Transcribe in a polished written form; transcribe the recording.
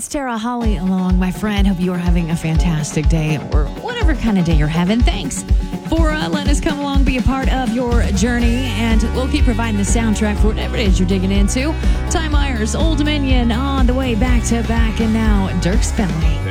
it's Tara Holly along, my friend. Hope you are having a fantastic day or whatever kind of day you're having. Thanks for letting us come along, be a part of your journey, and we'll keep providing the soundtrack for whatever it is you're digging into. Ty Myers, Old Dominion on the way back to back, and now Dirk Bentley.